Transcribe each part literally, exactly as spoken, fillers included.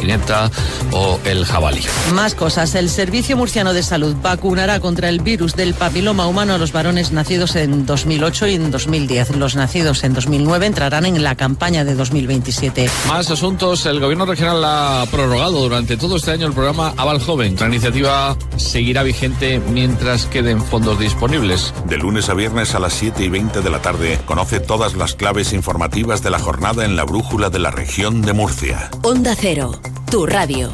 jineta o el jabalí. Más cosas. El Servicio Murciano de Salud vacunará contra el virus del papiloma humano a los varones nacidos en dos mil ocho y en dos mil diez. Los nacidos en dos mil nueve entrarán en la campaña de dos mil veintisiete. Más asuntos. El gobierno regional ha prorrogado durante todo este año el programa Aval Joven. La iniciativa seguirá vigente mientras queden fondos disponibles. De lunes a viernes a las siete y veinte de la tarde, conoce todas las claves informativas de la jornada en la brújula de la región de Murcia. Onda Cero, tu radio.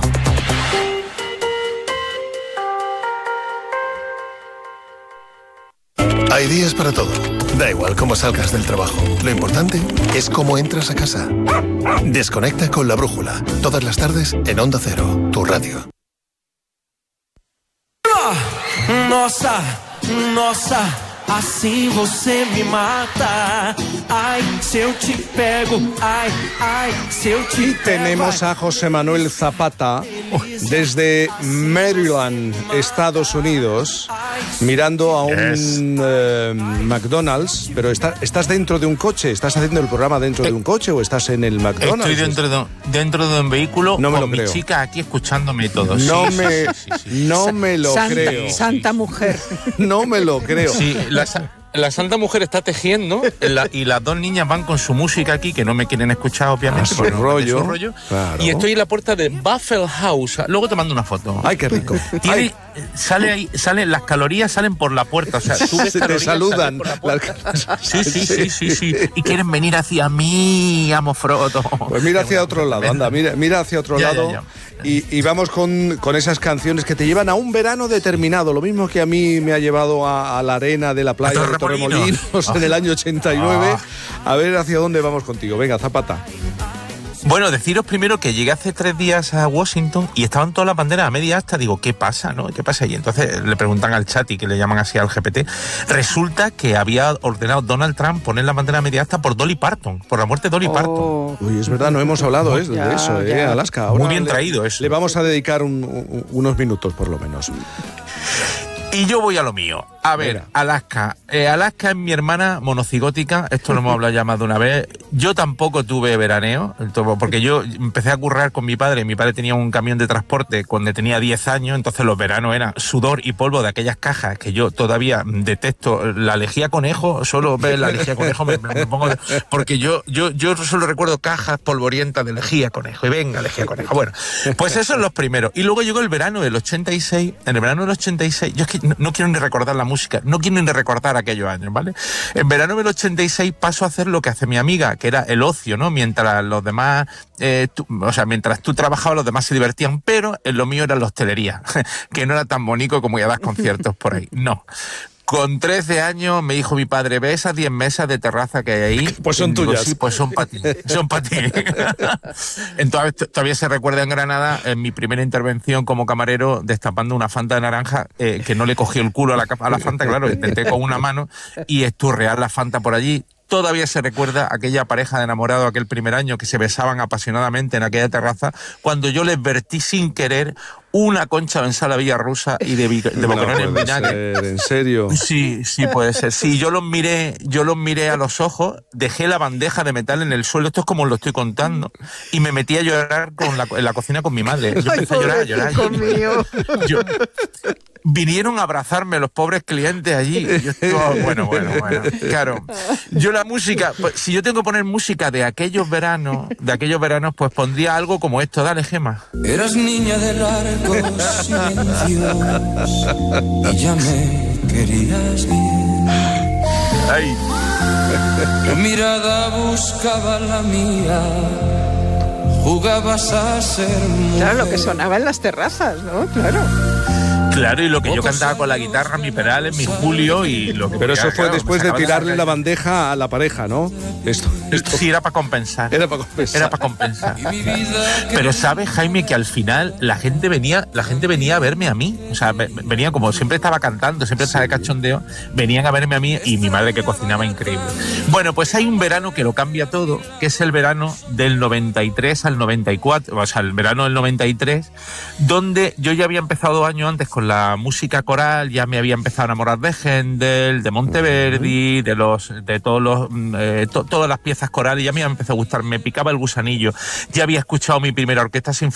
Hay días para todo. Da igual cómo salgas del trabajo. Lo importante es cómo entras a casa. Desconecta con la brújula. Todas las tardes en Onda Cero, tu radio. Nossa, nossa, assim você me mata. Ay, si eu te pego, ay, ay, si eu te pego. Tenemos a José Manuel Zapata desde Maryland, Estados Unidos, mirando a un yes. eh, McDonald's, pero está, ¿estás dentro de un coche? ¿Estás haciendo el programa dentro de un coche o estás en el McDonald's? Estoy dentro de, dentro de un vehículo no con mi chica aquí escuchándome todo. No, sí, me, sí, sí, sí. no me lo Santa, creo. Santa mujer. No me lo creo. Sí, la, la Santa Mujer está tejiendo la, y las dos niñas van con su música aquí, que no me quieren escuchar, obviamente. Ah, su rollo. Su rollo. Claro. Y estoy en la puerta de Buffalo House. Luego te mando una foto. Ay, qué rico. Tiene, Ay. Sale ahí, sale, las calorías salen por la puerta. O sea, tú ves Se te saludan. Sí, sí, sí, sí, sí. Y quieren venir hacia mí, amo Frodo. Pues mira hacia otro lado, anda, mira, mira hacia otro ya, lado. ya, ya. Y, y vamos con, con esas canciones que te llevan a un verano determinado. Lo mismo que a mí me ha llevado a, a la arena de la playa de Torremolinos oh. en el año ochenta y nueve. Oh. A ver hacia dónde vamos contigo. Venga, Zapata. Bueno, deciros primero que llegué hace tres días a Washington y estaban todas las banderas a media asta. Digo, ¿qué pasa, no? ¿Qué pasa? Y entonces le preguntan al chat y que le llaman así al G P T. Resulta que había ordenado Donald Trump poner la bandera a media asta por Dolly Parton, por la muerte de Dolly oh. Parton. Uy, es verdad, no hemos hablado ¿eh? de ya, eso, ya. ¿eh? Alaska. Ahora muy bien le, traído eso. Le vamos a dedicar un, un, unos minutos, por lo menos. Y yo voy a lo mío. A ver, Mira. Alaska. Eh, Alaska es mi hermana monocigótica. Esto lo hemos hablado ya más de una vez. Yo tampoco tuve veraneo, porque yo empecé a currar con mi padre. Mi padre tenía un camión de transporte cuando tenía diez años, entonces los veranos eran sudor y polvo de aquellas cajas que yo todavía detesto. La lejía conejo, solo ver la lejía conejo me, me pongo... De, porque yo, yo, yo solo recuerdo cajas polvorientas de lejía conejo. Y venga, lejía conejo. Bueno, pues eso es los primeros. Y luego llegó el verano del ochenta y seis. En el verano del ochenta y seis, yo es que no, no quiero ni recordar la música, no quiero ni recordar aquellos años, ¿vale? En verano del ochenta y seis paso a hacer lo que hace mi amiga, que era el ocio, ¿no? Mientras los demás, eh, tú, o sea, mientras tú trabajabas, los demás se divertían, pero en lo mío era la hostelería, que no era tan bonito como ir a dar conciertos por ahí, no. Con trece años me dijo mi padre, ¿ves esas diez mesas de terraza que hay ahí? Pues son digo, tuyas. Sí, pues son para ti, son para ti. Entonces, todavía se recuerda en Granada, en mi primera intervención como camarero, destapando una Fanta de naranja, eh, que no le cogió el culo a la, a la Fanta, claro, intenté con una mano y esturrear la Fanta por allí. Todavía se recuerda aquella pareja de enamorados aquel primer año que se besaban apasionadamente en aquella terraza, cuando yo les vertí sin querer una concha de ensalada rusa y de, de boquerón en vinagre. Ser, ¿en serio? Sí, sí puede ser. Sí, yo los miré, yo los miré a los ojos, dejé la bandeja de metal en el suelo, esto es como lo estoy contando, y me metí a llorar con la, en la cocina con mi madre. Yo empecé Ay, a llorar, a llorar. Yo, yo, vinieron a abrazarme los pobres clientes allí. Yo estaba, bueno, bueno, bueno. Claro. Yo la música, pues, si yo tengo que poner música de aquellos veranos, de aquellos veranos, pues pondría algo como esto. Dale, Gema. Eras niña de largos silencios y ya me querías bien. Ay. Tu mirada buscaba la mía. Jugabas a ser mujer. Claro, lo que sonaba en las terrazas, ¿no? Claro. Claro, y lo que yo cantaba con la guitarra, mi Perales, mi Julio y lo que... Pero eso fue claro, después de tirarle la bandeja a la pareja, ¿no? Esto, esto... Sí, era para compensar. Era para compensar. Era para compensar. Pero sabes, Jaime, que al final la gente venía, la gente venía a verme a mí. O sea, venía como siempre estaba cantando, siempre estaba de cachondeo, venían a verme a mí y mi madre que cocinaba increíble. Bueno, pues hay un verano que lo cambia todo, que es el verano del noventa y tres al noventa y cuatro, o sea, el verano del noventa y tres, donde yo ya había empezado dos años antes con la música coral, ya me había empezado a enamorar de Händel, de Monteverdi, de los, de todos los, eh, to, todas las piezas corales, ya me había empezado a gustar, me picaba el gusanillo, ya había escuchado mi primera orquesta sinfónica